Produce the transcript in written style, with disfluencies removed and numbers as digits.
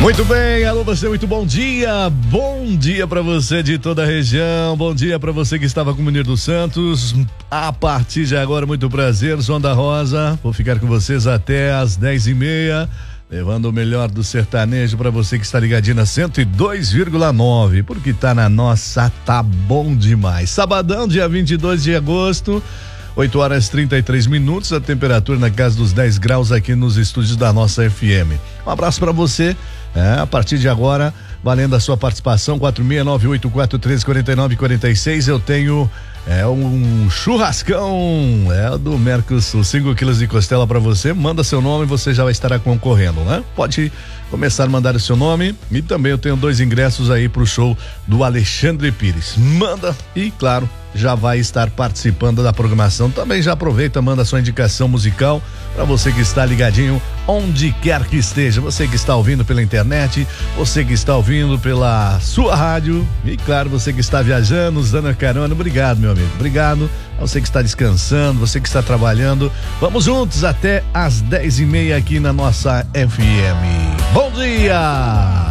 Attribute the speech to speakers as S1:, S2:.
S1: Muito bem, alô você, muito bom dia para você de toda a região, bom dia para você que estava com o Munir dos Santos, a partir de agora, muito prazer, Zonda Rosa, vou ficar com vocês até às 10h30, levando o melhor do sertanejo para você que está ligadinho na 102,9, porque tá na nossa, tá bom demais, sabadão, dia 22 de agosto, 8h33, a temperatura na casa dos 10 graus aqui nos estúdios da nossa FM. Um abraço para você, a partir de agora, valendo a sua participação, 46984134946, eu tenho um churrascão do Mercosul, 5 quilos de costela para você, manda seu nome e você já vai estar concorrendo, né? Pode começar a mandar o seu nome e também eu tenho 2 ingressos aí pro show do Alexandre Pires, manda e claro, já vai estar participando da programação. Também já aproveita, manda sua indicação musical para você que está ligadinho onde quer que esteja, você que está ouvindo pela internet, você que está ouvindo pela sua rádio e claro, você que está viajando, usando a carona, obrigado meu amigo, obrigado a você que está descansando, você que está trabalhando, vamos juntos até às 10h30 aqui na nossa FM. Bom dia!